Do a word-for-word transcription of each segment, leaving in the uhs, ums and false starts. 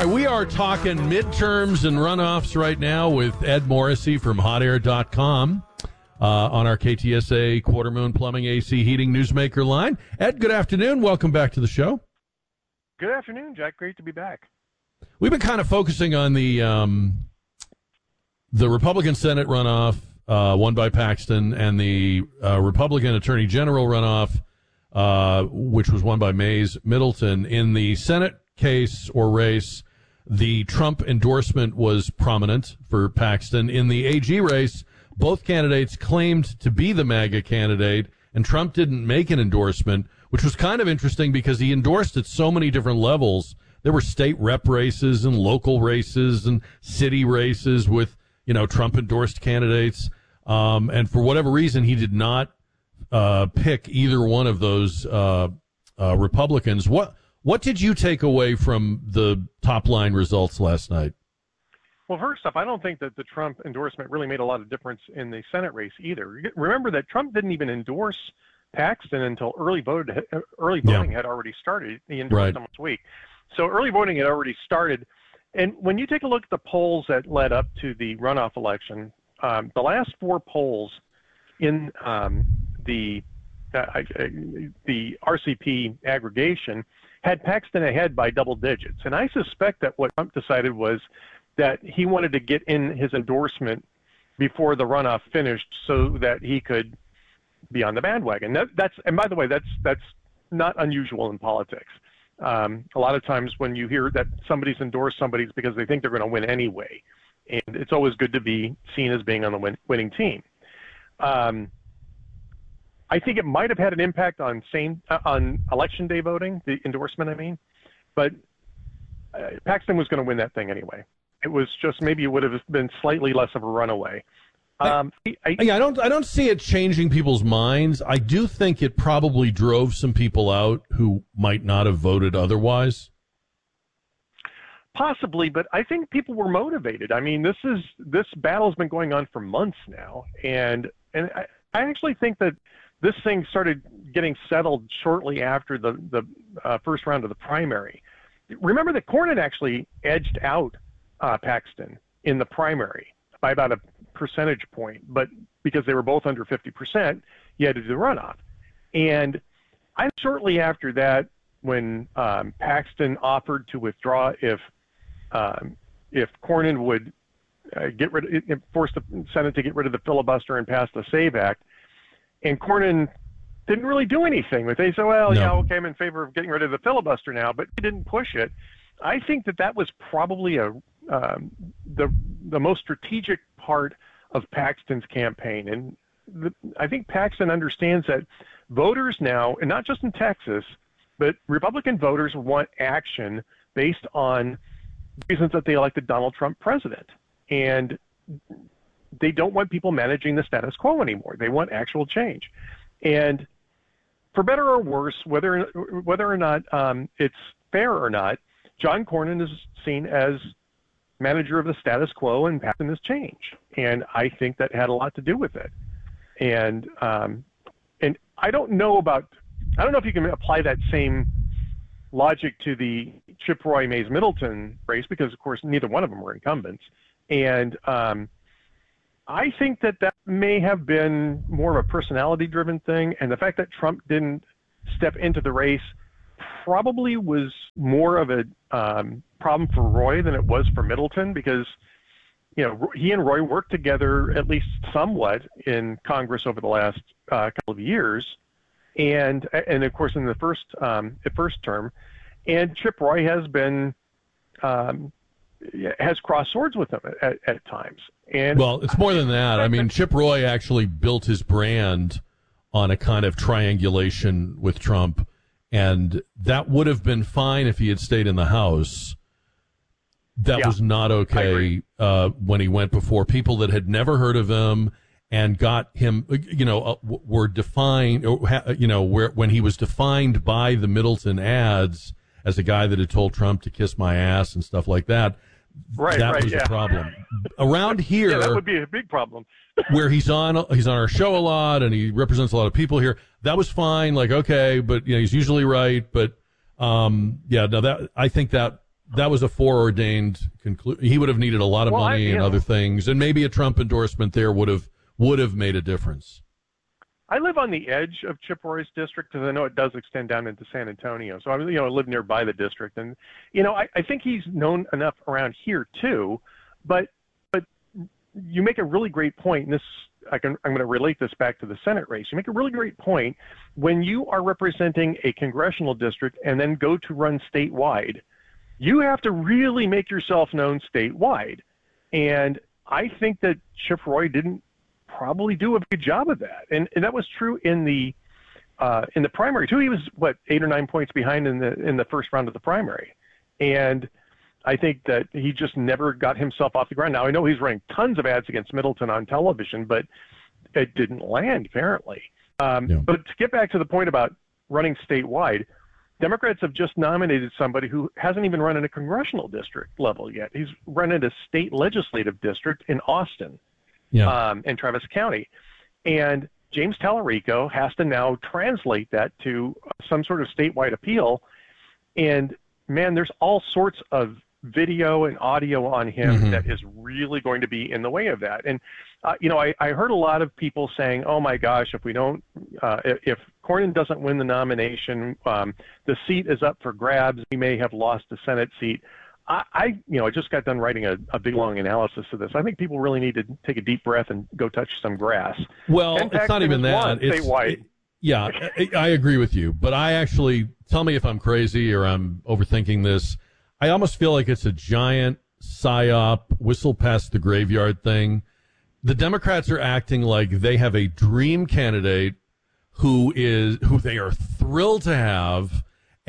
right, we are talking midterms and runoffs right now with Ed Morrissey from hot air dot com uh, on our K T S A Quarter Moon Plumbing A C Heating Newsmaker line. Ed, good afternoon. Welcome back to the show. Good afternoon, Jack. Great to be back. We've been kind of focusing on the um, the Republican Senate runoff uh, won by Paxton and the uh, Republican Attorney General runoff, uh, which was won by Mays Middleton. In the Senate case or race, the Trump endorsement was prominent for Paxton. In the A G race, both candidates claimed to be the MAGA candidate, and Trump didn't make an endorsement, which was kind of interesting because he endorsed at so many different levels. There were state rep races and local races and city races with, you know, Trump-endorsed candidates. Um, and for whatever reason, he did not uh, pick either one of those uh, uh, Republicans. What what did you take away from the top-line results last night? Well, first off, I don't think that the Trump endorsement really made a lot of difference in the Senate race either. Remember that Trump didn't even endorse Paxton until early voted, early voting yeah. had already started. He endorsed right. him last week. So early voting had already started. And when you take a look at the polls that led up to the runoff election, um, the last four polls in um, the uh, the R C P aggregation had Paxton ahead by double digits. And I suspect that what Trump decided was that he wanted to get in his endorsement before the runoff finished so that he could be on the bandwagon. That, that's and by the way, that's that's not unusual in politics. Um, a lot of times when you hear that somebody's endorsed somebody, it's because they think they're going to win anyway. And it's always good to be seen as being on the win- winning team. Um, I think it might have had an impact on same uh, on election day voting, the endorsement, I mean. But uh, Paxton was going to win that thing anyway. It was just maybe it would have been slightly less of a runaway. Um, I, I, yeah, I don't. I don't see it changing people's minds. I do think it probably drove some people out who might not have voted otherwise. Possibly, but I think people were motivated. I mean, this is this battle's been going on for months now, and and I, I actually think that this thing started getting settled shortly after the the uh, first round of the primary. Remember that Cornyn actually edged out uh, Paxton in the primary by about a percentage point, but because they were both under fifty percent, you had to do the runoff. And I shortly after that, when um, Paxton offered to withdraw if um, if Cornyn would uh, get rid of, force the Senate to get rid of the filibuster and pass the SAVE Act, and Cornyn didn't really do anything. But they said, well, no. yeah, okay, I'm in favor of getting rid of the filibuster now, but he didn't push it. I think that that was probably a um, the the most strategic part of Paxton's campaign. And the, I think Paxton understands that voters now, and not just in Texas, but Republican voters want action based on reasons that they elected Donald Trump president. And they don't want people managing the status quo anymore. They want actual change. And for better or worse, whether whether or not um, it's fair or not, John Cornyn is seen as manager of the status quo, and Paxton has changed. And I think that had a lot to do with it. And um, and I don't know about, I don't know if you can apply that same logic to the Chip Roy Mays Middleton race, because of course neither one of them were incumbents. And um, I think that that may have been more of a personality-driven thing, and the fact that Trump didn't step into the race probably was more of a um, problem for Roy than it was for Middleton, because you know he and Roy worked together at least somewhat in Congress over the last uh, couple of years, and and of course in the first um, the first term, and Chip Roy has been um, has crossed swords with him at, at times. And well, it's more than that. I mean, Chip Roy actually built his brand on a kind of triangulation with Trump, and that would have been fine if he had stayed in the House. That yeah, was not okay uh, when he went before people that had never heard of him and got him, you know, uh, were defined, you know, where when he was defined by the Middleton ads as a guy that had told Trump to kiss my ass and stuff like that. Right, that right, was yeah. a problem. Around here, yeah, that would be a big problem. where he's on, he's on our show a lot, and he represents a lot of people here. That was fine, like okay, but you know, he's usually right. But um, yeah, no, that I think that that was a foreordained conclusion. He would have needed a lot of well, money I, and know, other things, and maybe a Trump endorsement there would have would have made a difference. I live on the edge of Chip Roy's district because I know it does extend down into San Antonio. So I, you know, I live nearby the district, and you know, I, I think he's known enough around here too. But but you make a really great point, and this I can I'm going to relate this back to the Senate race. You make a really great point when you are representing a congressional district and then go to run statewide. You have to really make yourself known statewide, and I think that Chip Roy didn't probably do a good job of that, and, and that was true in the uh, in the primary too. He was what eight or nine points behind in the in the first round of the primary, and I think that he just never got himself off the ground. Now I know he's running tons of ads against Middleton on television, but it didn't land apparently. Um, yeah. But to get back to the point about running statewide, Democrats have just nominated somebody who hasn't even run in a congressional district level yet. He's run in a state legislative district in Austin. Yeah. Um, in Travis County. And James Tallarico has to now translate that to some sort of statewide appeal. And, man, there's all sorts of video and audio on him mm-hmm. that is really going to be in the way of that. And, uh, you know, I, I heard a lot of people saying, oh, my gosh, if we don't uh, – if, if Cornyn doesn't win the nomination, um, the seat is up for grabs. He may have lost the Senate seat. I, I, you know, I just got done writing a, a big, long analysis of this. I think people really need to take a deep breath and go touch some grass. Well, it's not even that. It's, it, yeah, I, I agree with you. But I actually, tell me if I'm crazy or I'm overthinking this. I almost feel like it's a giant psyop, whistle past the graveyard thing. The Democrats are acting like they have a dream candidate who is who they are thrilled to have.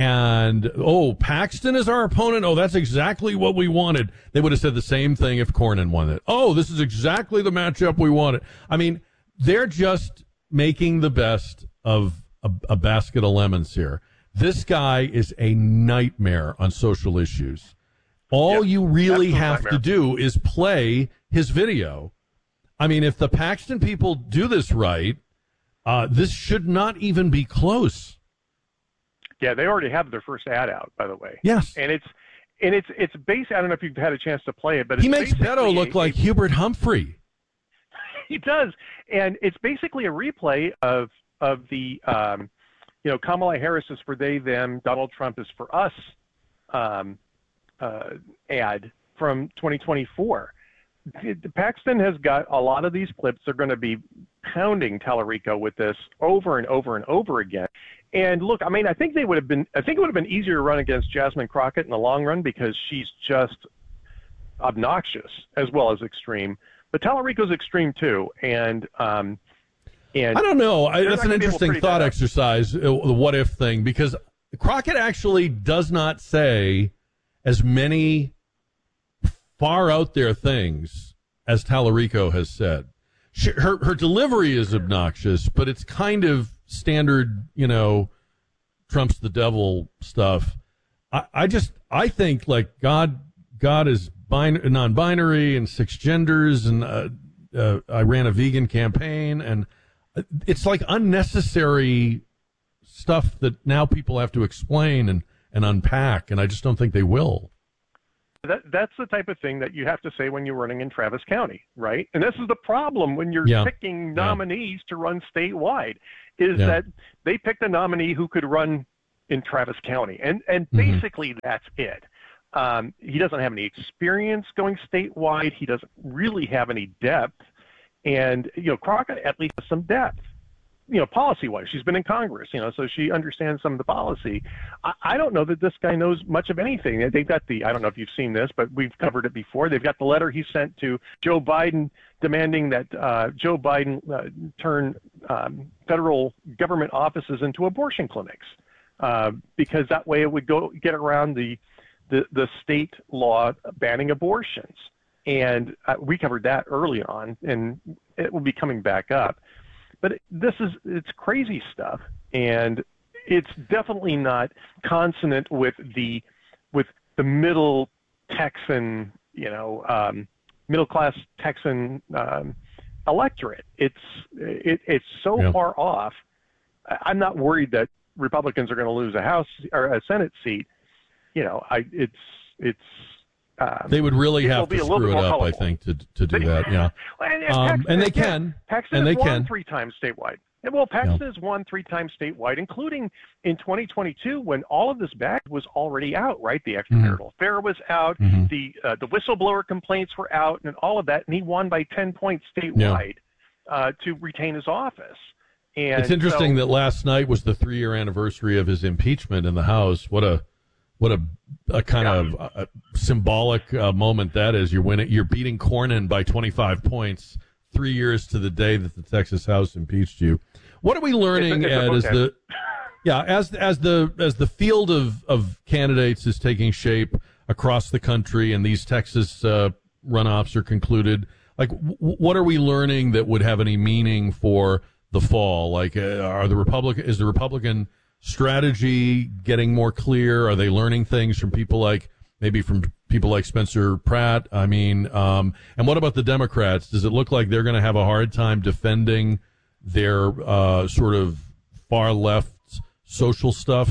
And, oh, Paxton is our opponent. Oh, that's exactly what we wanted. They would have said the same thing if Cornyn won it. Oh, this is exactly the matchup we wanted. I mean, they're just making the best of a, a basket of lemons here. This guy is a nightmare on social issues. All yep, you really have nightmare. to do is play his video. I mean, if the Paxton people do this right, uh, this should not even be close. Yeah, they already have their first ad out, by the way. Yes, and it's and it's it's based. I don't know if you've had a chance to play it, but he it's makes Beto look a, like a, Hubert Humphrey. He does, and it's basically a replay of of the um, you know Kamala Harris is for they them, Donald Trump is for us um, uh, ad from twenty twenty-four. Paxton has got a lot of these clips. They're going to be pounding Tallarico with this over and over and over again. And look, I mean, I think they would have been. I think it would have been easier to run against Jasmine Crockett in the long run because she's just obnoxious as well as extreme. But Tallarico's extreme too, and um, and I don't know. I, that's an interesting thought exercise, the what if thing, because Crockett actually does not say as many far out there things as Tallarico has said. She, her her delivery is obnoxious, but it's kind of standard, you know, Trump's the devil stuff. I, I just, I think like God, God is bin- non-binary and six genders, and uh, uh, I ran a vegan campaign, and it's like unnecessary stuff that now people have to explain and, and unpack, and I just don't think they will. That that's the type of thing that you have to say when you're running in Travis County, right? And this is the problem when you're yeah. picking nominees yeah. to run statewide, is yeah. that they picked a nominee who could run in Travis County, and and mm-hmm. basically that's it. Um, he doesn't have any experience going statewide. He doesn't really have any depth, and you know Crockett at least has some depth. You know, policy-wise, she's been in Congress, you know, so she understands some of the policy. I, I don't know that this guy knows much of anything. They've got the, I don't know if you've seen this, but we've covered it before. They've got the letter he sent to Joe Biden demanding that uh, Joe Biden uh, turn um, federal government offices into abortion clinics, uh, because that way it would go get around the the, the state law banning abortions. And uh, we covered that early on, and it will be coming back up. But this is, it's crazy stuff, and it's definitely not consonant with the, with the middle Texan, you know, um, middle class Texan um, electorate. It's, it, it's so yeah. far off. I'm not worried that Republicans are going to lose a House or a Senate seat. You know, I, it's, it's um, they would really have to screw it up, colorful. I think, to to do that. Yeah, and, and, um, Paxton, and they again, can, Paxton and has they won can three times statewide. Well, Paxton yeah. has won three times statewide, including in twenty twenty-two when all of this bag was already out, right? The extramarital mm-hmm. affair was out, mm-hmm. the uh, the whistleblower complaints were out, and all of that, and he won by ten points statewide yeah. uh, to retain his office. And it's interesting so, that last night was the three-year anniversary of his impeachment in the House. What a what a, a kind yeah. of a symbolic uh, moment that is. You're winning, you're beating Cornyn by twenty-five points. Three years to the day that the Texas House impeached you. What are we learning, it's a, it's Ed, as the yeah as as the as the field of, of candidates is taking shape across the country and these Texas uh, runoffs are concluded? Like, w- what are we learning that would have any meaning for the fall? Like, uh, are the Republican is the Republican strategy getting more clear? Are they learning things from people like maybe from people like Spencer Pratt? I mean, um, and what about the Democrats? Does it look like they're going to have a hard time defending their uh, sort of far left social stuff?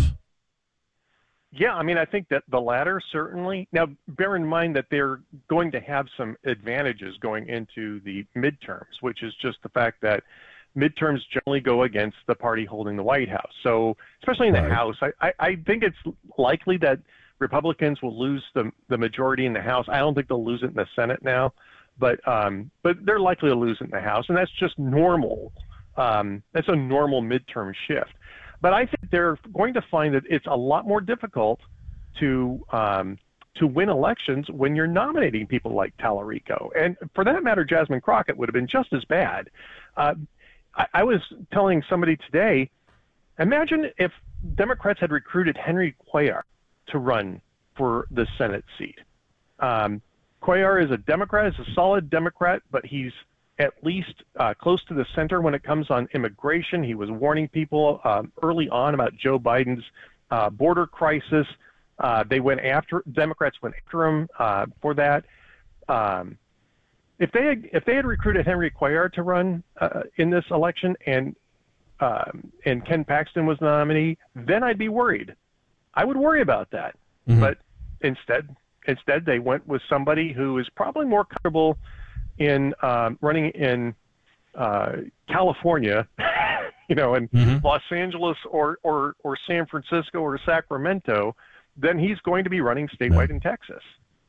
Yeah, I mean, I think that the latter certainly. Now, bear in mind that they're going to have some advantages going into the midterms, which is just the fact that midterms generally go against the party holding the White House. So, especially in the right. House, I, I, I think it's likely that Republicans will lose the the majority in the House. I don't think they'll lose it in the Senate now, but um, but they're likely to lose it in the House, and that's just normal. Um, that's a normal midterm shift. But I think they're going to find that it's a lot more difficult to um, to win elections when you're nominating people like Tallarico, and for that matter, Jasmine Crockett would have been just as bad. Uh, I, I was telling somebody today, imagine if Democrats had recruited Henry Cuellar to run for the Senate seat. Um, Cuellar is a Democrat, is a solid Democrat, but he's at least uh, close to the center when it comes on immigration. He was warning people um, early on about Joe Biden's uh, border crisis. Uh, they went after, Democrats went after him uh, for that. Um, if they had, if they had recruited Henry Cuellar to run uh, in this election and um, and Ken Paxton was the nominee, then I'd be worried. I would worry about that. Mm-hmm. But instead, instead they went with somebody who is probably more comfortable in um, running in uh, California, you know, in mm-hmm. Los Angeles or, or, or San Francisco or Sacramento, then he's going to be running statewide yeah. in Texas.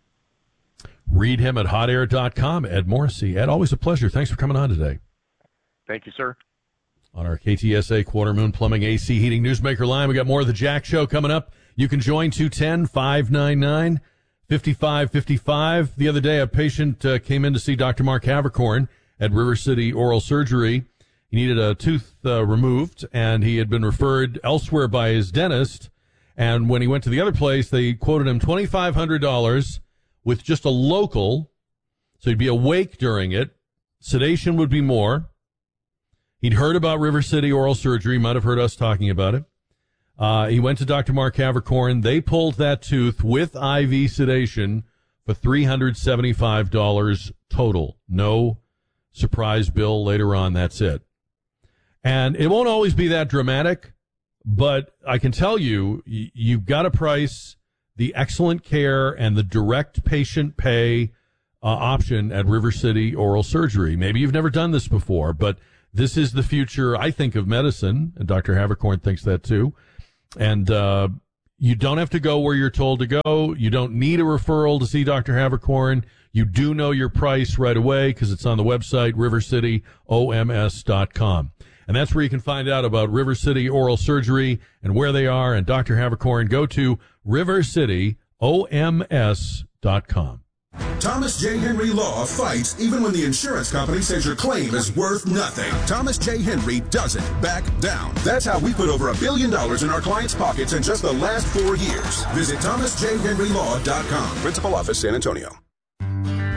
Read him at hot air dot com, Ed Morrissey. Ed, always a pleasure. Thanks for coming on today. Thank you, sir. On our K T S A Quarter Moon Plumbing A C Heating Newsmaker line, we got more of the Jack Show coming up. You can join two one zero, five nine nine, five five five five. The other day, a patient uh, came in to see Doctor Mark Havercorn at River City Oral Surgery. He needed a tooth uh, removed, and he had been referred elsewhere by his dentist. And when he went to the other place, they quoted him twenty-five hundred dollars with just a local, so he'd be awake during it. Sedation would be more. He'd heard about River City Oral Surgery, might have heard us talking about it. Uh, he went to Doctor Mark Havercorn. They pulled that tooth with I V sedation for three hundred seventy-five dollars total. No surprise bill later on. That's it. And it won't always be that dramatic, but I can tell you, y- you've got to price the excellent care and the direct patient pay uh, option at River City Oral Surgery. Maybe you've never done this before, but this is the future, I think, of medicine, and Doctor Havercorn thinks that too. And uh, you don't have to go where you're told to go. You don't need a referral to see Doctor Havercorn. You do know your price right away because it's on the website, river city O M S dot com. And that's where you can find out about River City Oral Surgery and where they are. And Doctor Havercorn, go to river city O M S dot com. Thomas J. Henry Law fights even when the insurance company says your claim is worth nothing. Thomas J. Henry doesn't back down. That's how we put over a billion dollars in our clients' pockets in just the last four years. Visit thomas j henry law dot com. Principal office, San Antonio.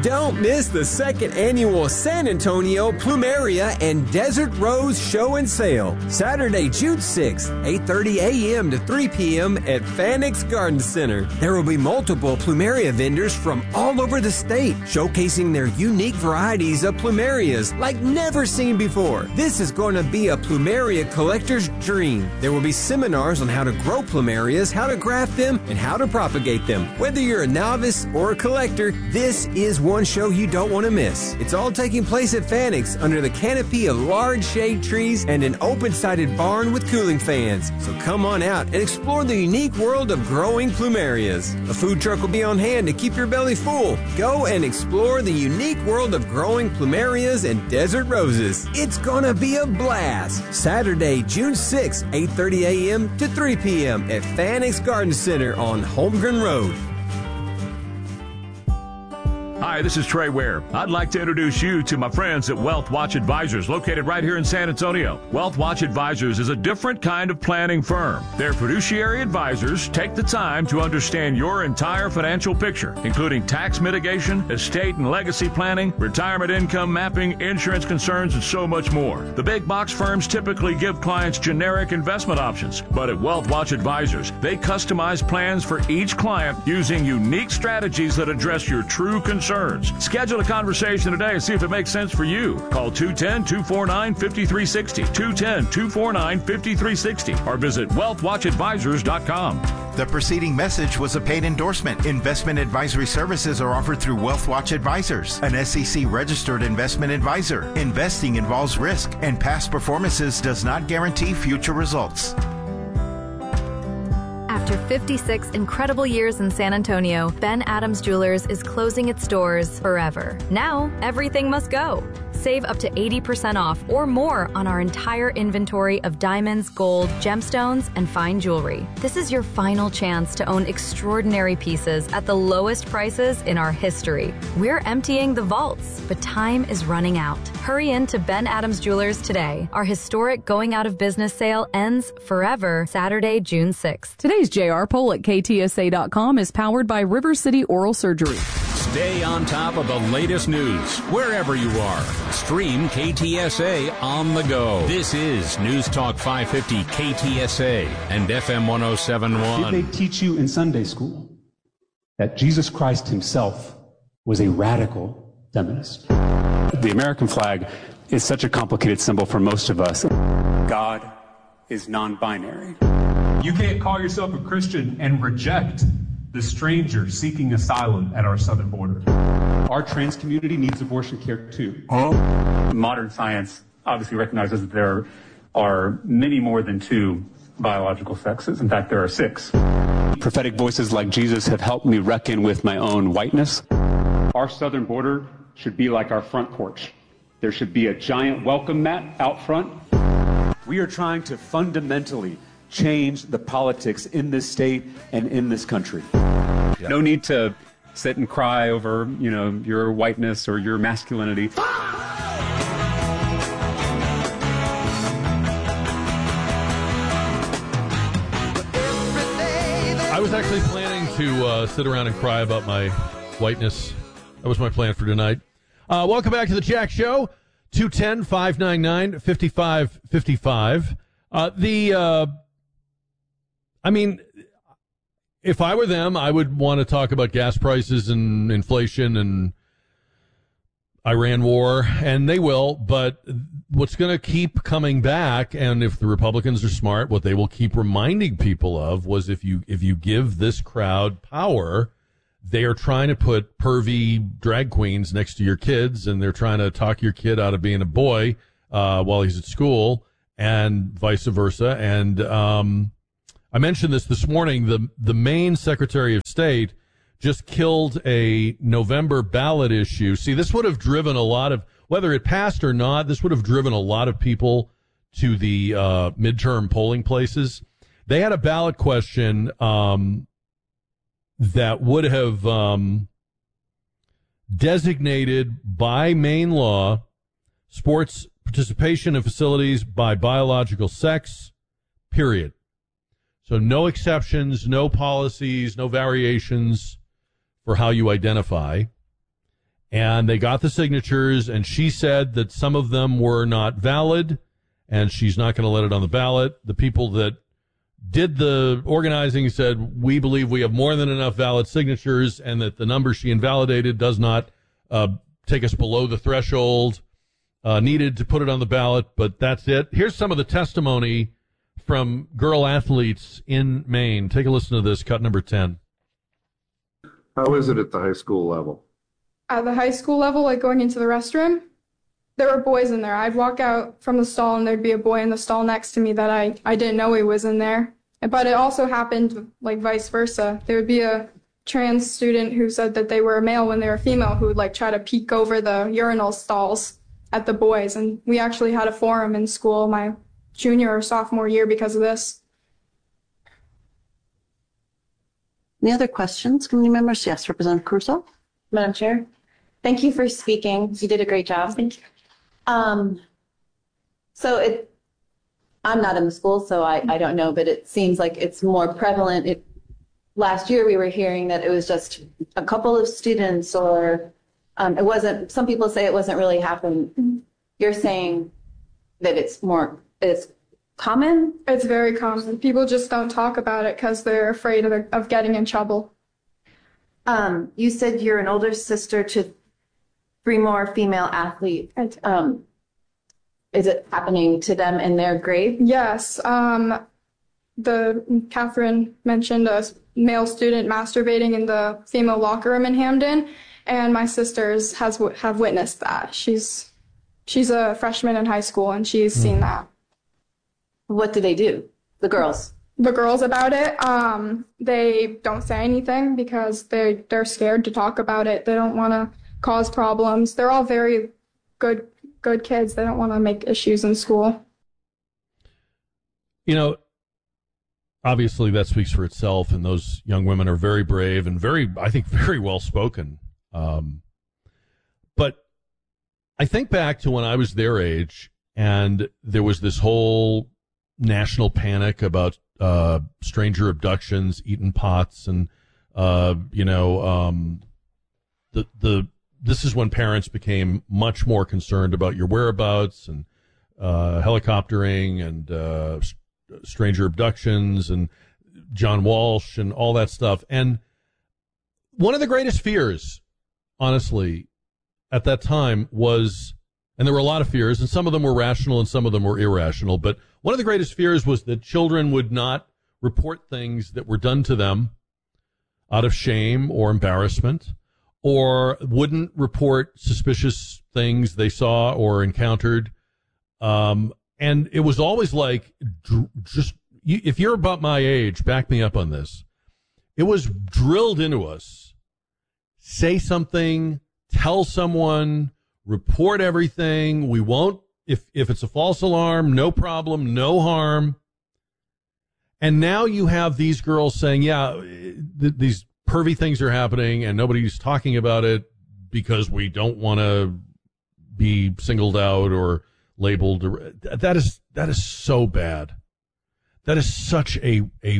Don't miss the second annual San Antonio Plumeria and Desert Rose Show and Sale. Saturday, June sixth, eight thirty a.m. to three p.m. at Fanix Garden Center. There will be multiple Plumeria vendors from all over the state, showcasing their unique varieties of plumerias like never seen before. This is going to be a plumeria collector's dream. There will be seminars on how to grow plumerias, how to graft them, and how to propagate them. Whether you're a novice or a collector, this is one show you don't want to miss. It's all taking place at Fanix under the canopy of large shade trees and an open-sided barn with cooling fans. So come on out and explore the unique world of growing plumerias. A food truck will be on hand to keep your belly full. Go and explore the unique world of growing plumerias and desert roses. It's gonna be a blast. Saturday, June sixth, eight thirty a.m. to three p.m. at Fanix Garden Center on Holmgren Road. Hi, this is Trey Ware. I'd like to introduce you to my friends at Wealth Watch Advisors, located right here in San Antonio. Wealth Watch Advisors is a different kind of planning firm. Their fiduciary advisors take the time to understand your entire financial picture, including tax mitigation, estate and legacy planning, retirement income mapping, insurance concerns, and so much more. The big box firms typically give clients generic investment options, but at Wealth Watch Advisors, they customize plans for each client using unique strategies that address your true concerns. Schedule a conversation today and see if it makes sense for you. Call two one zero, two four nine, five three six zero, two one zero, two four nine, five three six zero, or visit wealth watch advisors dot com. The preceding message was a paid endorsement. Investment advisory services are offered through Wealth Watch Advisors, an S E C-registered investment advisor. Investing involves risk, and past performances does not guarantee future results. After fifty-six incredible years in San Antonio, Ben Adams Jewelers is closing its doors forever. Now, everything must go. Save up to eighty percent off or more on our entire inventory of diamonds, gold, gemstones, and fine jewelry. This is your final chance to own extraordinary pieces at the lowest prices in our history. We're emptying the vaults, but time is running out. Hurry in to Ben Adams Jewelers today. Our historic going out of business sale ends forever Saturday, June sixth. Today's J R poll at K T S A dot com is powered by River City Oral Surgery. Stay on top of the latest news wherever you are. Stream K T S A on the go. This is News Talk five fifty K T S A and F M one oh seven point one. Did they teach you in Sunday school that Jesus Christ himself was a radical feminist? The American flag is such a complicated symbol for most of us. God is non-binary. You can't call yourself a Christian and reject the stranger seeking asylum at our southern border. Our trans community needs abortion care too. Huh? Modern science obviously recognizes that there are many more than two biological sexes. In fact, there are six. Prophetic voices like Jesus have helped me reckon with my own whiteness. Our southern border should be like our front porch. There should be a giant welcome mat out front. We are trying to fundamentally change the politics in this state and in this country. Yeah. No need to sit and cry over, you know, your whiteness or your masculinity. I was actually planning to uh, sit around and cry about my whiteness. That was my plan for tonight. Uh, welcome back to the Jack Show. two one zero, five nine nine, five five five five. Uh, the... Uh, I mean, if I were them, I would want to talk about gas prices and inflation and Iran war, and they will, but what's going to keep coming back, and if the Republicans are smart, what they will keep reminding people of was if you if you give this crowd power, they are trying to put pervy drag queens next to your kids, and they're trying to talk your kid out of being a boy uh, while he's at school, and vice versa, and um I mentioned this this morning. The the Maine Secretary of State just killed a November ballot issue. See, this would have driven a lot of, whether it passed or not, this would have driven a lot of people to the uh, midterm polling places. They had a ballot question um, that would have um, designated by Maine law sports participation in facilities by biological sex, period. So no exceptions, no policies, no variations for how you identify. And they got the signatures, and she said that some of them were not valid, and she's not going to let it on the ballot. The people that did the organizing said, we believe we have more than enough valid signatures, and that the number she invalidated does not uh, take us below the threshold uh, needed to put it on the ballot, but that's it. Here's some of the testimony from girl athletes in Maine. Take a listen to this, cut number ten. How is it at the high school level? At the high school level, like going into the restroom, there were boys in there. I'd walk out from the stall and there'd be a boy in the stall next to me that I, I didn't know he was in there. But it also happened like vice versa. There would be a trans student who said that they were a male when they were female who would like try to peek over the urinal stalls at the boys. And we actually had a forum in school my junior or sophomore year because of this. Any other questions, community members? Yes, Representative Caruso. Madam Chair, thank you for speaking. You did a great job. Thank you. Um, so it, I'm not in the school, so I, I don't know, but it seems like it's more prevalent. It, last year we were hearing that it was just a couple of students, or um, it wasn't, some people say it wasn't really happening. Mm-hmm. You're saying that it's more, it's common? It's very common. People just don't talk about it because they're afraid of, of getting in trouble. Um, you said you're an older sister to three more female athletes. Um, is it happening to them in their grade? Yes. Um, the Catherine mentioned a male student masturbating in the female locker room in Hamden, and my sisters has have witnessed that. She's she's a freshman in high school, and she's seen that. What do they do? The girls? The girls about it, um, they don't say anything because they they're scared to talk about it. They don't want to cause problems. They're all very good good kids. They don't want to make issues in school. You know, obviously that speaks for itself, and those young women are very brave and very, I think, very well spoken. Um, but I think back to when I was their age, and there was this whole national panic about uh, stranger abductions, Eton Potts, and uh, you know, um, the the this is when parents became much more concerned about your whereabouts and uh, helicoptering and uh, stranger abductions and John Walsh and all that stuff. And one of the greatest fears, honestly, at that time was, and there were a lot of fears, and some of them were rational and some of them were irrational, but one of the greatest fears was that children would not report things that were done to them out of shame or embarrassment, or wouldn't report suspicious things they saw or encountered. Um, and it was always like, just, you, if you're about my age, back me up on this. It was drilled into us. Say something, tell someone, report everything. We won't, if, if it's a false alarm, no problem, no harm. And now you have these girls saying, yeah, th- these pervy things are happening and nobody's talking about it because we don't want to be singled out or labeled. That is, that is so bad. That is such a, a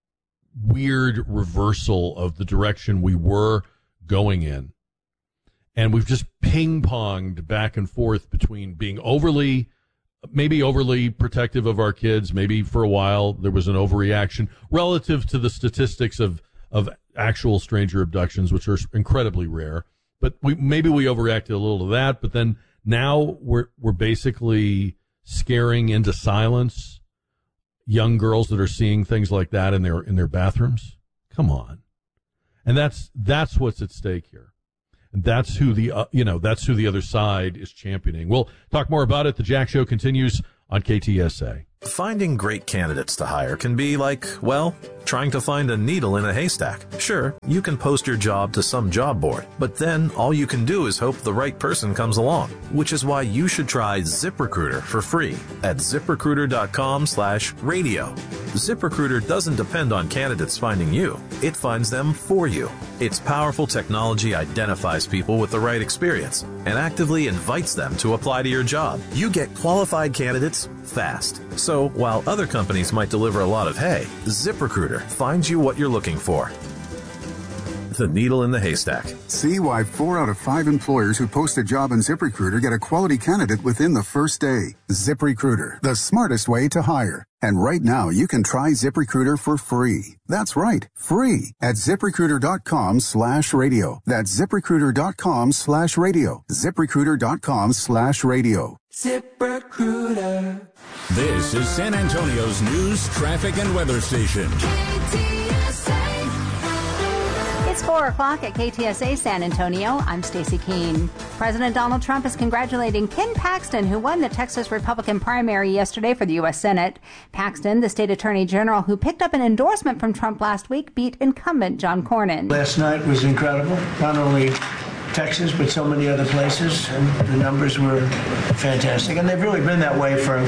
weird reversal of the direction we were going in. And we've just ping-ponged back and forth between being overly, maybe overly protective of our kids. Maybe for a while there was an overreaction relative to the statistics of, of actual stranger abductions, which are incredibly rare. But we maybe we overreacted a little to that. But then now we're we're basically scaring into silence young girls that are seeing things like that in their in their bathrooms. Come on, and that's that's what's at stake here. And that's who the, uh, you know, that's who the other side is championing. We'll talk more about it. The Jack Show continues on K T S A. Finding great candidates to hire can be like, well, trying to find a needle in a haystack. Sure, you can post your job to some job board, but then all you can do is hope the right person comes along, which is why you should try ZipRecruiter for free at ZipRecruiter.com slash radio. ZipRecruiter doesn't depend on candidates finding you. It finds them for you. Its powerful technology identifies people with the right experience and actively invites them to apply to your job. You get qualified candidates fast. So while other companies might deliver a lot of hay, ZipRecruiter finds you what you're looking for. the needle in the haystack. See why four out of five employers who post a job on ZipRecruiter get a quality candidate within the first day. ZipRecruiter, the smartest way to hire. And right now, you can try ZipRecruiter for free. That's right, free at ZipRecruiter.com slash radio. That's ZipRecruiter.com slash radio. ZipRecruiter.com slash radio. ZipRecruiter. This is San Antonio's news, traffic, and weather station. It's four o'clock at K T S A San Antonio. I'm Stacey Keene. President Donald Trump is congratulating Ken Paxton, who won the Texas Republican primary yesterday for the U S Senate. Paxton, the state attorney general who picked up an endorsement from Trump last week, beat incumbent John Cornyn. Last night was incredible. Not only Texas, but so many other places, and the numbers were fantastic. And they've really been that way for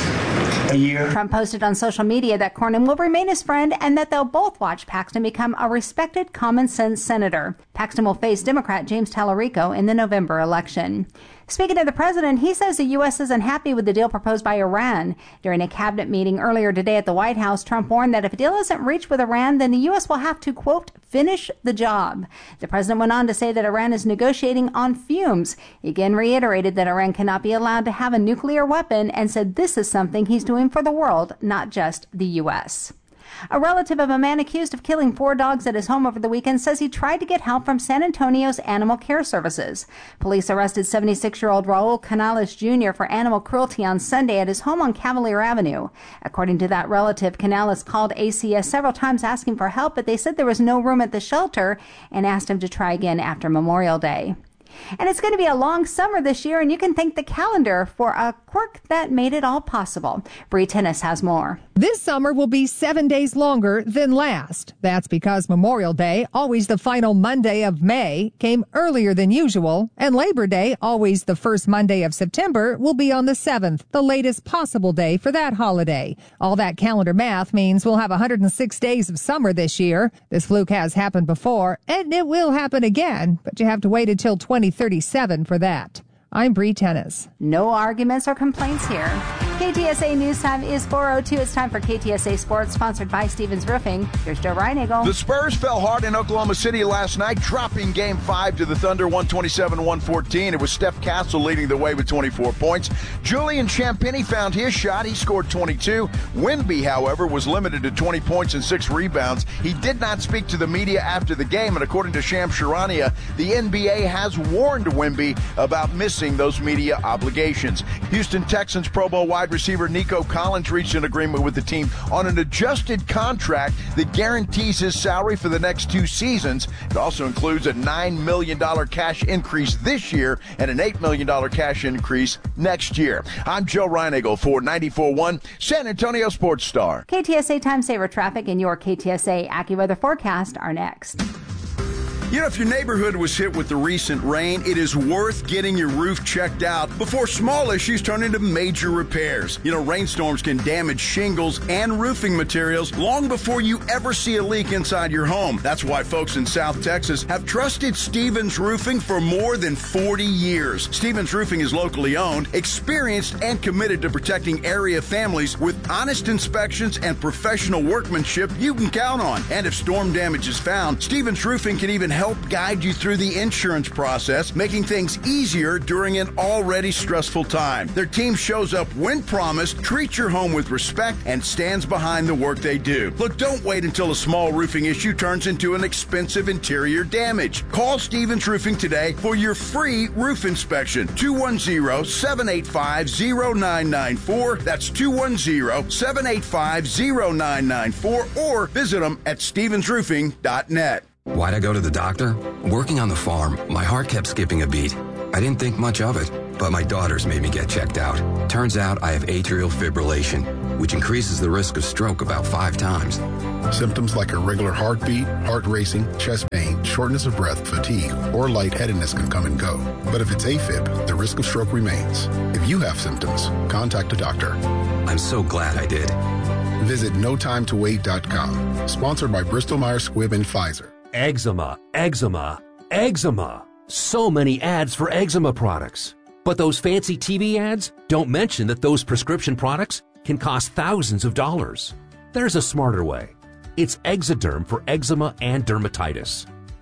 a year. Trump posted on social media that Cornyn will remain his friend and that they'll both watch Paxton become a respected common sense senator. Paxton will face Democrat James Tallarico in the November election. Speaking of the president, he says the U S isn't happy with the deal proposed by Iran. During a cabinet meeting earlier today at the White House, Trump warned that if a deal isn't reached with Iran, then the U S will have to, quote, finish the job. The president went on to say that Iran is negotiating on fumes. He again reiterated that Iran cannot be allowed to have a nuclear weapon and said this is something he's doing for the world, not just the U S. A relative of a man accused of killing four dogs at his home over the weekend says he tried to get help from San Antonio's Animal Care Services. Police arrested seventy-six-year-old Raul Canales Junior for animal cruelty on Sunday at his home on Cavalier Avenue. According to that relative, Canales called A C S several times asking for help, but they said there was no room at the shelter and asked him to try again after Memorial Day. And it's going to be a long summer this year, and you can thank the calendar for a quirk that made it all possible. Bree Tennis has more. This summer will be seven days longer than last. That's because Memorial Day, always the final Monday of May, came earlier than usual, and Labor Day, always the first Monday of September, will be on the seventh, the latest possible day for that holiday. All that calendar math means we'll have one hundred six days of summer this year. This fluke has happened before, and it will happen again, but you have to wait until twenty thirty-seven for that. I'm Bree Tennis. No arguments or complaints here. K T S A News Time is four oh two. It's time for K T S A Sports, sponsored by Stevens Roofing. Here's Joe Reinagle. The Spurs fell hard in Oklahoma City last night, dropping Game five to the Thunder one twenty-seven to one fourteen. It was Steph Castle leading the way with twenty-four points. Julian Champagnie found his shot. He scored twenty-two. Wemby, however, was limited to twenty points and six rebounds. He did not speak to the media after the game, and according to Shams Charania, the N B A has warned Wemby about missing those media obligations. Houston Texans Pro Bowl wide receiver Nico Collins reached an agreement with the team on an adjusted contract that guarantees his salary for the next two seasons. It also includes a nine million dollars cash increase this year and an eight million dollars cash increase next year. I'm Joe Reinagle for ninety-four point one San Antonio Sports Star. K T S A Time Saver Traffic and your K T S A AccuWeather forecast are next. You know, if your neighborhood was hit with the recent rain, it is worth getting your roof checked out before small issues turn into major repairs. You know, rainstorms can damage shingles and roofing materials long before you ever see a leak inside your home. That's why folks in South Texas have trusted Stevens Roofing for more than forty years. Stevens Roofing is locally owned, experienced, and committed to protecting area families with honest inspections and professional workmanship you can count on. And if storm damage is found, Stevens Roofing can even help guide you through the insurance process, making things easier during an already stressful time. Their team shows up when promised, treats your home with respect, and stands behind the work they do. Look, don't wait until a small roofing issue turns into an expensive interior damage. Call Stevens Roofing today for your free roof inspection. two one zero, seven eight five, zero nine nine four. That's two one zero, seven eight five, zero nine nine four, or visit them at stevens roofing dot net. Why'd I go to the doctor? Working on the farm, my heart kept skipping a beat. I didn't think much of it, but my daughters made me get checked out. Turns out I have atrial fibrillation, which increases the risk of stroke about five times. Symptoms like irregular heartbeat, heart racing, chest pain, shortness of breath, fatigue, or lightheadedness can come and go. But if it's AFib, the risk of stroke remains. If you have symptoms, contact a doctor. I'm so glad I did. Visit no time to wait dot com. Sponsored by Bristol Myers Squibb and Pfizer. Eczema, eczema, eczema. So many ads for eczema products. But those fancy T V ads don't mention that those prescription products can cost thousands of dollars. There's a smarter way. It's Exoderm for eczema and dermatitis.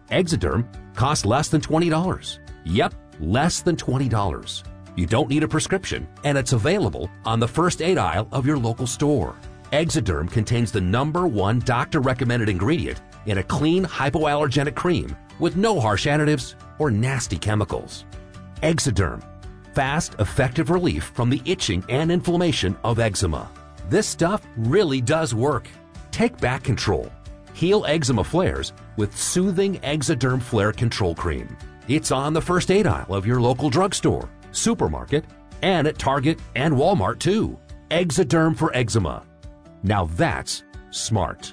Exoderm costs less than twenty dollars. Yep, less than twenty dollars. You don't need a prescription, and it's available on the first aid aisle of your local store. Exoderm contains the number one doctor-recommended ingredient in a clean hypoallergenic cream with no harsh additives or nasty chemicals. Exoderm, fast, effective relief from the itching and inflammation of eczema. This stuff really does work. Take back control. Heal eczema flares with soothing Exoderm Flare Control Cream. It's on the first aid aisle of your local drugstore, supermarket, and at Target and Walmart too. Exoderm for eczema. Now that's smart.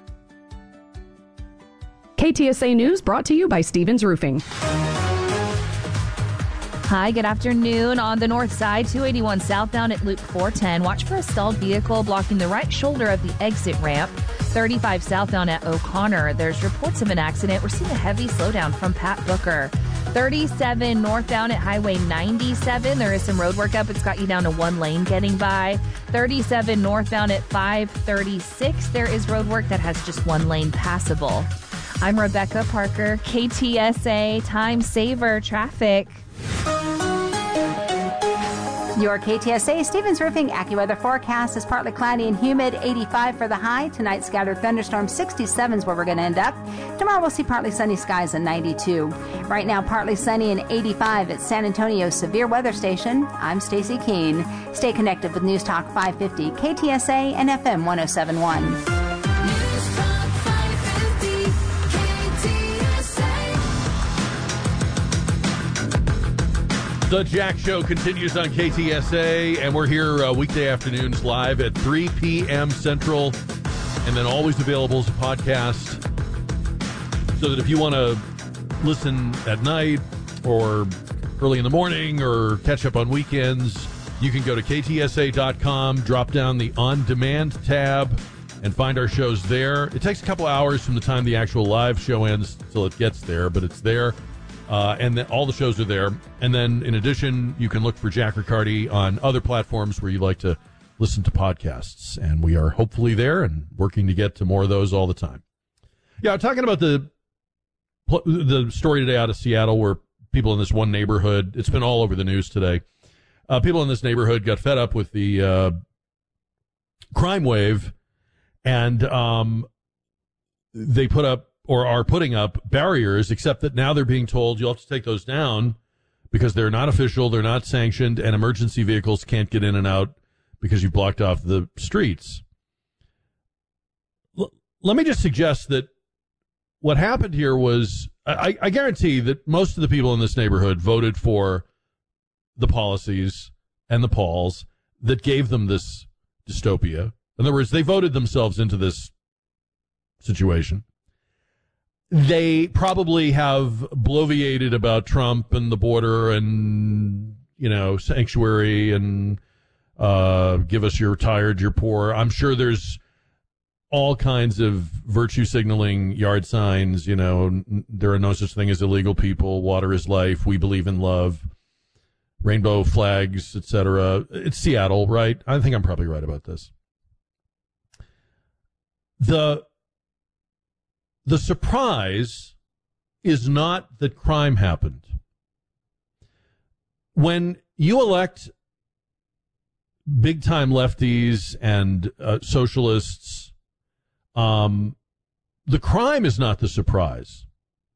K T S A News brought to you by Stevens Roofing. Hi, good afternoon. On the north side, two eighty-one southbound at Loop four ten. Watch for a stalled vehicle blocking the right shoulder of the exit ramp. thirty-five southbound at O'Connor. There's reports of an accident. We're seeing a heavy slowdown from Pat Booker. thirty-seven northbound at Highway ninety-seven. There is some road work up. It's got you down to one lane getting by. thirty-seven northbound at five thirty-six. There is road work that has just one lane passable. I'm Rebecca Parker, K T S A Time Saver Traffic. Your K T S A Stevens Roofing AccuWeather forecast is partly cloudy and humid, eighty-five for the high. Tonight, scattered thunderstorms, sixty-seven is where we're going to end up. Tomorrow, we'll see partly sunny skies and ninety-two. Right now, partly sunny and eighty-five at San Antonio Severe Weather Station. I'm Stacey Keene. Stay connected with News Talk five fifty, K T S A and F M one oh seven point one. The Jack Show continues on K T S A, and we're here uh, weekday afternoons live at three p.m. Central, and then always available as a podcast, so that if you want to listen at night or early in the morning or catch up on weekends, you can go to K T S A dot com, drop down the On Demand tab, and find our shows there. It takes a couple hours from the time the actual live show ends till it gets there, but it's there. Uh, and then all the shows are there. And then, in addition, you can look for Jack Riccardi on other platforms where you like to listen to podcasts. And we are hopefully there and working to get to more of those all the time. Yeah, I'm talking about the the story today out of Seattle where people in this one neighborhood, it's been all over the news today. Uh, people in this neighborhood got fed up with the uh, crime wave, and um, they put up or are putting up barriers, except that now they're being told you'll have to take those down because they're not official, they're not sanctioned, and emergency vehicles can't get in and out because you blocked off the streets. L- let me just suggest that what happened here was, I, I guarantee that most of the people in this neighborhood voted for the policies and the Pauls that gave them this dystopia. In other words, they voted themselves into this situation. They probably have bloviated about Trump and the border and, you know, sanctuary and uh, give us you're tired, you're poor. I'm sure there's all kinds of virtue signaling yard signs, you know, n- there are no such thing as illegal people, water is life, we believe in love, rainbow flags, et cetera. It's Seattle, right? I think I'm probably right about this. The The surprise is not that crime happened. When you elect big-time lefties and uh, socialists, um, the crime is not the surprise.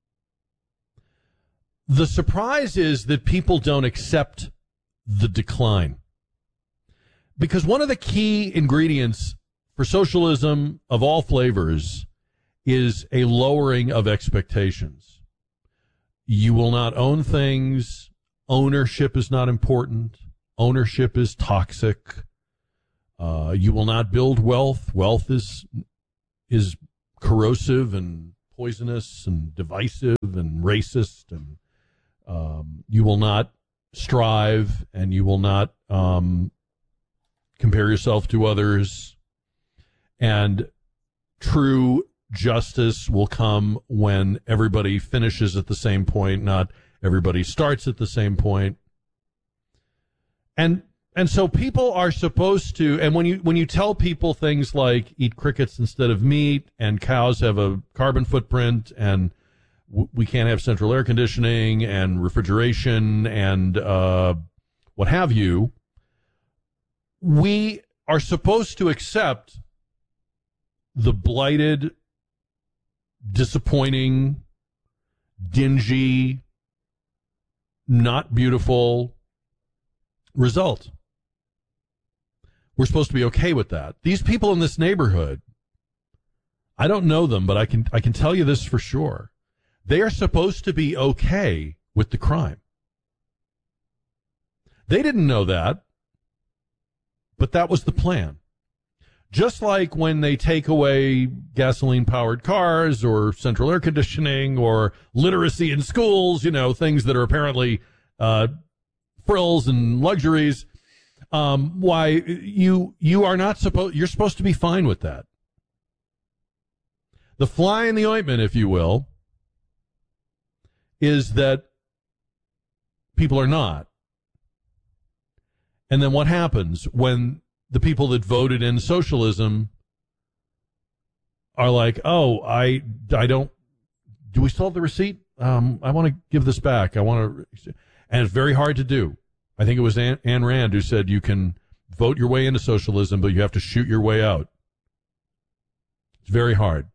The surprise is that people don't accept the decline. Because one of the key ingredients for socialism of all flavors is a lowering of expectations. You will not own things. Ownership is not important. Ownership is toxic. Uh, you will not build wealth. Wealth is is corrosive and poisonous and divisive and racist. And um, you will not strive, and you will not um, compare yourself to others. And true justice will come when everybody finishes at the same point, not everybody starts at the same point. And and so people are supposed to, and when you when you tell people things like eat crickets instead of meat, and cows have a carbon footprint, and w- we can't have central air conditioning and refrigeration and uh, what have you. We are supposed to accept the blighted, disappointing, dingy, not beautiful result. We're supposed to be okay with that. These people in this neighborhood, I don't know them, but I can I can tell you this for sure. They are supposed to be okay with the crime. They didn't know that, but that was the plan. Just like when they take away gasoline-powered cars or central air conditioning or literacy in schools, you know, things that are apparently uh, frills and luxuries, um, why you you are not supposed, you're supposed to be fine with that. The fly in the ointment, if you will, is that people are not. And then what happens when the people that voted in socialism are like, oh, I, I don't, do we still have the receipt? Um, I want to give this back. I want to, and it's very hard to do. I think it was Anne, Anne Rand who said you can vote your way into socialism, but you have to shoot your way out. It's very hard.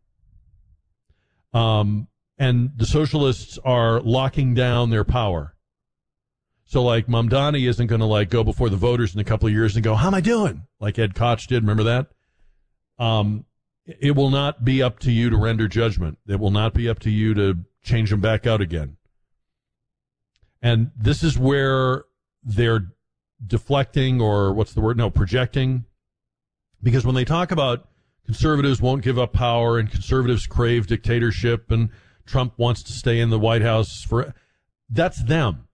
Um, and the socialists are locking down their power. So, like, Mamdani isn't going to, like, go before the voters in a couple of years and go, how am I doing? Like Ed Koch did. Remember that? Um, it will not be up to you to render judgment. It will not be up to you to change them back out again. And this is where they're deflecting, or what's the word? No, projecting. Because when they talk about conservatives won't give up power and conservatives crave dictatorship and Trump wants to stay in the White House for, that's them.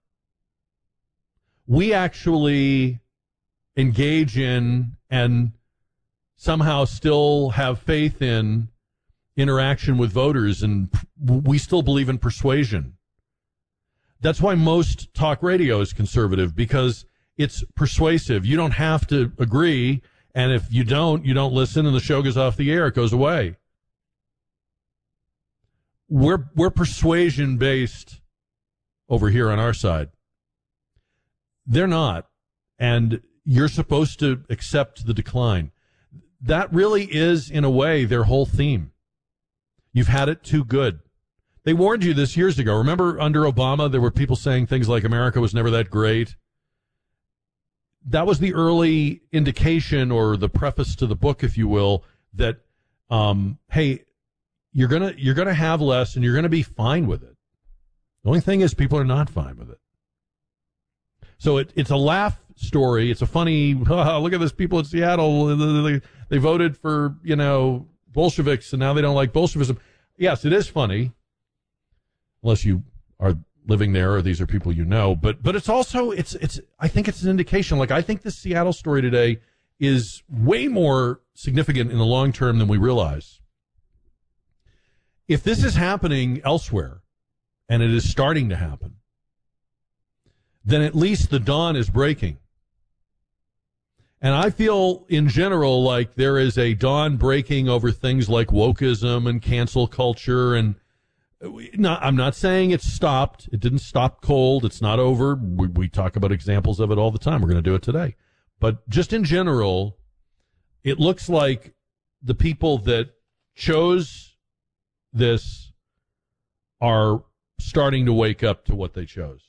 We actually engage in and somehow still have faith in interaction with voters, and we still believe in persuasion. That's why most talk radio is conservative, because it's persuasive. You don't have to agree, and if you don't, you don't listen, and the show goes off the air. It goes away. We're we're persuasion based over here on our side. They're not, and you're supposed to accept the decline. That really is, in a way, their whole theme. You've had it too good. They warned you this years ago. Remember, under Obama, there were people saying things like America was never that great. That was the early indication, or the preface to the book, if you will, that, um, hey, you're gonna you're gonna have less, and you're gonna be fine with it. The only thing is, people are not fine with it. So it, it's a laugh story. It's a funny, oh, look at this, people in Seattle, they, they voted for, you know, Bolsheviks, and now they don't like Bolshevism. Yes, it is funny, unless you are living there or these are people you know. But but it's also, it's it's. I think it's an indication. Like, I think this Seattle story today is way more significant in the long term than we realize. If this is happening elsewhere, and it is starting to happen, then at least the dawn is breaking. And I feel in general like there is a dawn breaking over things like wokeism and cancel culture. And not, I'm not saying it's stopped. It didn't stop cold. It's not over. We, we talk about examples of it all the time. We're going to do it today. But just in general, it looks like the people that chose this are starting to wake up to what they chose.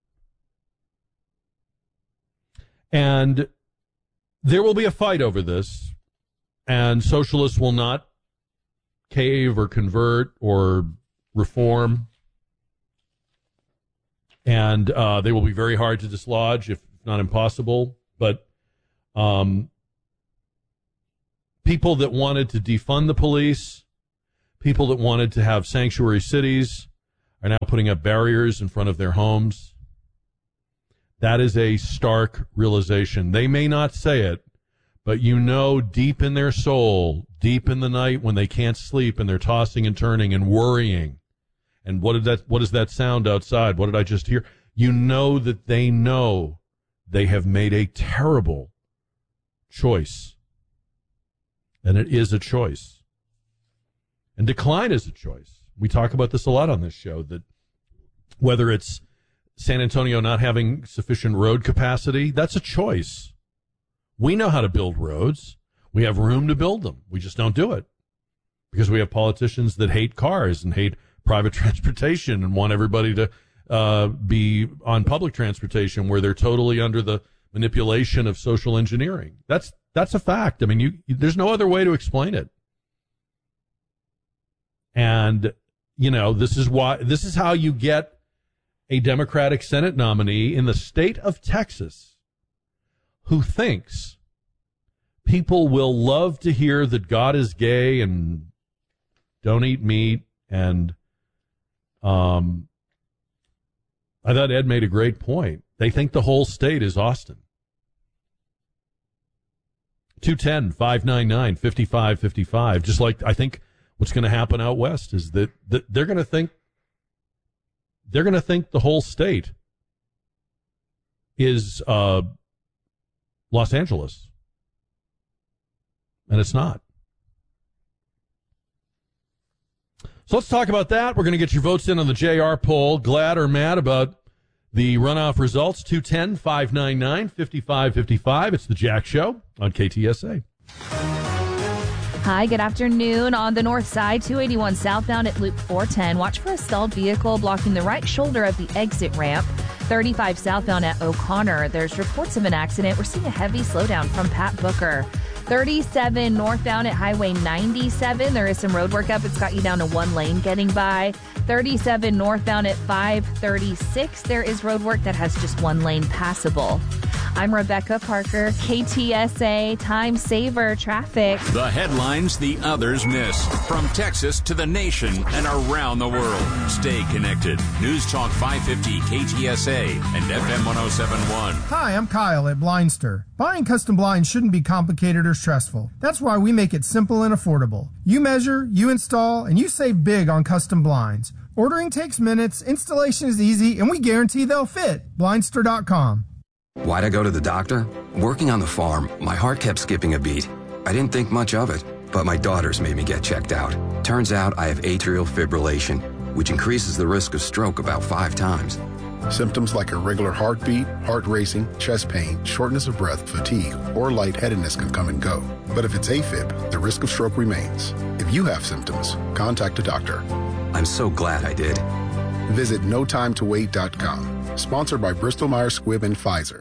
And there will be a fight over this, and socialists will not cave or convert or reform, and uh, they will be very hard to dislodge, if not impossible. But um, people that wanted to defund the police, people that wanted to have sanctuary cities, are now putting up barriers in front of their homes. That is a stark realization. They may not say it, but you know deep in their soul, deep in the night when they can't sleep and they're tossing and turning and worrying. And what did that, what is that sound outside? What did I just hear? You know that they know they have made a terrible choice. And it is a choice. And decline is a choice. We talk about this a lot on this show, that whether it's San Antonio not having sufficient road capacity, that's a choice. We know how to build roads. We have room to build them. We just don't do it because we have politicians that hate cars and hate private transportation and want everybody to uh, be on public transportation where they're totally under the manipulation of social engineering. That's that's a fact. I mean, you, you there's no other way to explain it. And, you know, this is why this is how you get a Democratic Senate nominee in the state of Texas who thinks people will love to hear that God is gay and don't eat meat. And um, I thought Ed made a great point. They think the whole state is Austin. two one zero, five nine nine, five five five five. Just like I think what's going to happen out west is that, that they're going to think they're going to think the whole state is uh, Los Angeles. And it's not. So let's talk about that. We're going to get your votes in on the J R poll. Glad or mad about the runoff results? two one zero, five nine nine, five five five five. It's the Jack Show on K T S A. Hi, good afternoon. On the north side, two eighty-one southbound at Loop four ten. Watch for a stalled vehicle blocking the right shoulder of the exit ramp. thirty-five southbound at O'Connor. There's reports of an accident. We're seeing a heavy slowdown from Pat Booker. thirty-seven northbound at Highway ninety-seven. There is some road work up. It's got you down to one lane getting by. thirty-seven northbound at five thirty-six. There is road work that has just one lane passable. I'm Rebecca Parker, K T S A Time Saver Traffic. The headlines the others miss. From Texas to the nation and around the world. Stay connected. News Talk five fifty K T S A and F M one oh seven point one. Hi, I'm Kyle at Blindster. Buying custom blinds shouldn't be complicated or stressful. That's why we make it simple and affordable. You measure, you install, and you save big on custom blinds. Ordering takes minutes, installation is easy, and we guarantee they'll fit. Blindster dot com. Why'd I go to the doctor? Working on the farm, my heart kept skipping a beat. I didn't think much of it, but my daughters made me get checked out. Turns out I have atrial fibrillation, which increases the risk of stroke about five times. Symptoms like irregular heartbeat, heart racing, chest pain, shortness of breath, fatigue, or lightheadedness can come and go. But if it's AFib, the risk of stroke remains. If you have symptoms, contact a doctor. I'm so glad I did. Visit no time to wait dot com. Sponsored by Bristol Myers Squibb and Pfizer.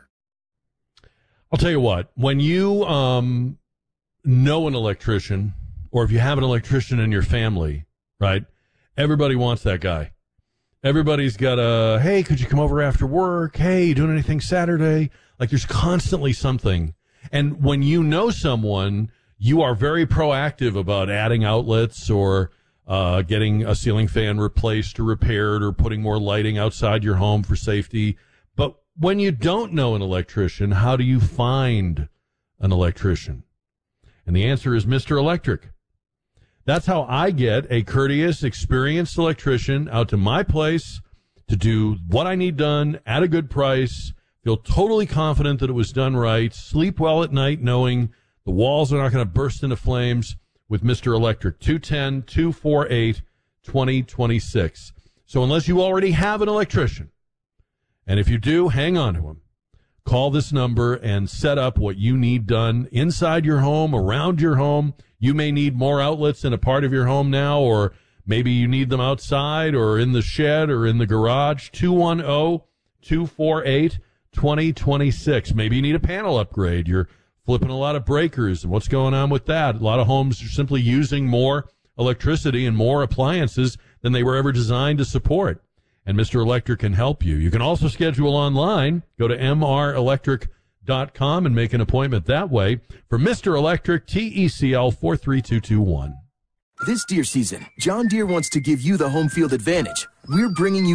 I'll tell you what, when you um, know an electrician, or if you have an electrician in your family, right, everybody wants that guy. Everybody's got a, hey, could you come over after work? Hey, you doing anything Saturday? Like, there's constantly something. And when you know someone, you are very proactive about adding outlets or uh, getting a ceiling fan replaced or repaired or putting more lighting outside your home for safety. But when you don't know an electrician, how do you find an electrician? And the answer is Mister Electric. That's how I get a courteous, experienced electrician out to my place to do what I need done at a good price, feel totally confident that it was done right, sleep well at night knowing the walls are not going to burst into flames with Mister Electric. two one zero, two four eight, two zero two six. So unless you already have an electrician, and if you do, hang on to him. Call this number and set up what you need done inside your home, around your home. You may need more outlets in a part of your home now, or maybe you need them outside or in the shed or in the garage. two one zero, two four eight, two zero two six. Maybe you need a panel upgrade. You're flipping a lot of breakers, and what's going on with that? A lot of homes are simply using more electricity and more appliances than they were ever designed to support. And Mister Electric can help you. You can also schedule online. Go to M R electric dot com and make an appointment that way. For Mister Electric, T E C L four three two two one. This deer season, John Deere wants to give you the home field advantage. We're bringing you